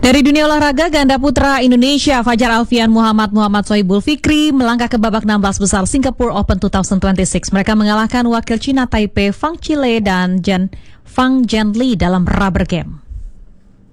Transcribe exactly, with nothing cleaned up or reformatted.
Dari dunia olahraga, ganda putra Indonesia Fajar Alfian Muhammad Muhammad Sohibul Fikri melangkah ke babak enam belas besar Singapore Open dua ribu dua puluh enam. Mereka mengalahkan wakil Cina Taipei Fang Chile dan Jen, Fang Zhenli dalam rubber game.